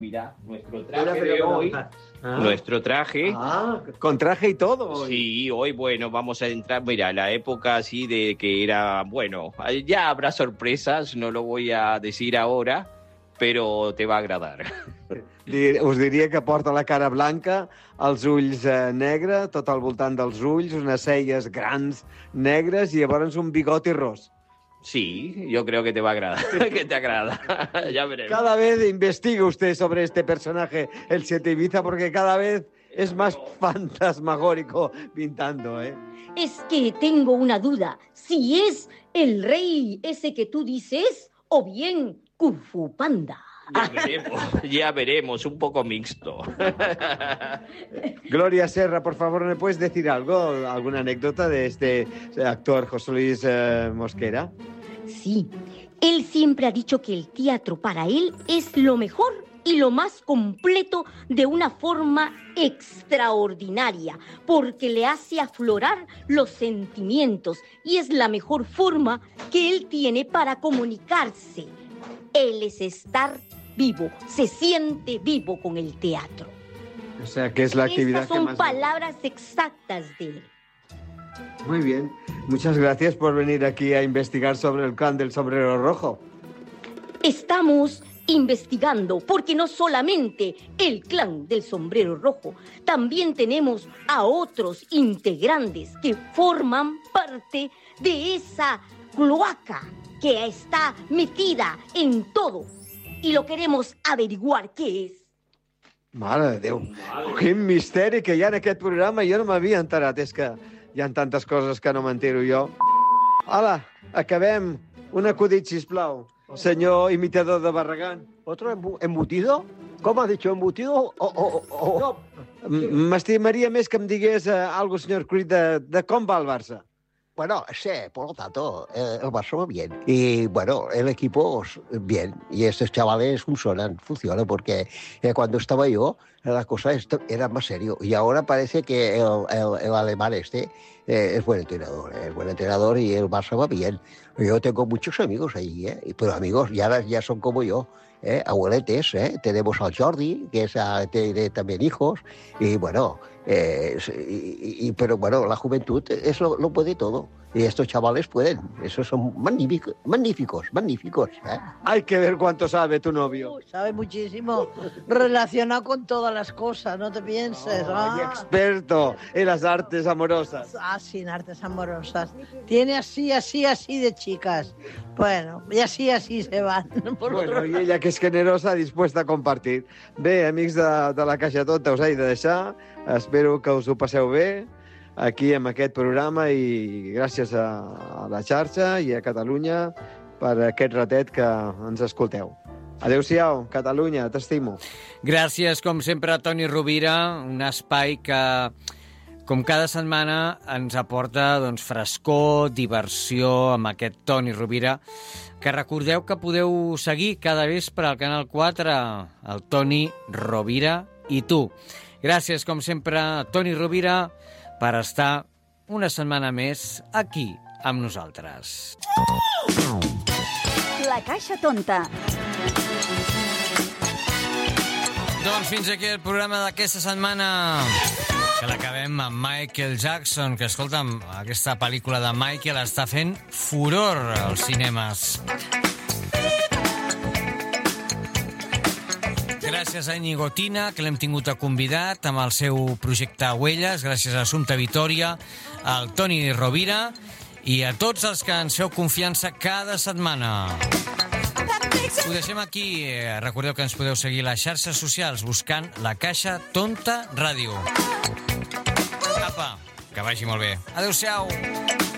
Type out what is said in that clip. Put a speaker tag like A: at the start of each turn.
A: Mira, nuestro traje de hoy, nuestro traje.
B: Con traje y todo.
A: Sí, hoy, bueno, vamos a entrar, mira, la época así de que era, bueno, ya habrá sorpresas, no lo voy a decir ahora, però te va agradar.
B: Us diria que porta la cara blanca, els ulls negre, tot al voltant dels ulls, unes celles grans negres i llavors un bigoti ros.
A: Sí, yo creo que te va a agradar, que te agrada, ya veremos.
B: Cada vez investiga usted sobre este personaje, el Siete Ibiza, porque cada vez es más fantasmagórico pintando, ¿eh?
C: Es que tengo una duda, si es el rey ese que tú dices o bien Kung Fu Panda.
A: Ya veremos, un poco mixto.
B: Gloria Serra, por favor, ¿me puedes decir algo, alguna anécdota de este actor José Luis Mosquera?
C: Sí, él siempre ha dicho que el teatro para él es lo mejor y lo más completo de una forma extraordinaria, porque le hace aflorar los sentimientos y es la mejor forma que él tiene para comunicarse. Él es estar vivo, se siente vivo con el teatro.
B: O sea, que es la actividad
C: Estas son
B: que más...
C: palabras exactas de él.
B: Muy bien. Muchas gracias por venir aquí a investigar sobre el clan del sombrero rojo.
C: Estamos investigando, porque no solamente el clan del sombrero rojo, también tenemos a otros integrantes que forman parte de esa cloaca que está metida en todo. Y lo queremos averiguar qué és.
B: Mare de Déu, quin misteri que hi ha en aquest programa. Jo no m'havia enterat, és que hi ha tantes coses que no m'entero jo. Hola, acabem. Un acudit, sisplau. Senyor imitador de Barragán.
D: ¿Otro embutido? ¿Cómo has dicho, embutido?
B: No, m'estimaria més que em digués algo, senyor Creed, de com va el Barça.
D: Bueno, sí, por lo tanto, el Barça va bien. Y bueno, el equipo bien. Y estos chavales funcionan, porque cuando estaba yo, la cosa era más serio. Y ahora parece que el alemán es buen entrenador y el Barça va bien. Yo tengo muchos amigos ahí, pero amigos ya son como yo. Abueletes, tenemos al Jordi, que tiene también hijos, y bueno, pero bueno, la juventud lo puede todo. Y estos chavales pueden, esos son magníficos.
B: Hay que ver cuánto sabe tu novio.
E: Sabe muchísimo, relacionado con todas las cosas, no te pienses.
B: Y experto en las artes amorosas.
E: Sí, en artes amorosas. Tiene así de chicas. Bueno, y así se van.
B: Bueno, i ella, que és generosa, dispuesta a compartir. Bé, amics de la Caixa Tonta, us he de deixar. Espero que us ho passeu bé aquí amb aquest programa i gràcies a la xarxa i a Catalunya per aquest ratet que ens escolteu. Adéu-siau, Catalunya, t'estimo.
F: Gràcies, com sempre, a Toni Rovira, un espai que, com cada setmana, ens aporta frescor, diversió amb aquest Toni Rovira, que recordeu que podeu seguir cada vespre al Canal 4, el Toni Rovira i tu. Gràcies, com sempre, a Toni Rovira, per estar una setmana més aquí amb nosaltres.
G: La Caixa Tonta.
F: Doncs fins aquí el programa d'aquesta setmana, que l'acabem amb Michael Jackson, que, escolta'm, aquesta pel·lícula de Michael està fent furor als cinemes. Gràcies a Íñigo Tina, que l'hem tingut a convidat amb el seu projecte Huelles, gràcies a Assumpta Vitoria, al Toni Rovira i a tots els que ens feu confiança cada setmana. Ho deixem aquí. Recordeu que ens podeu seguir a les xarxes socials buscant La Caixa Tonta Ràdio. Apa, que vagi molt bé. Adéu-siau.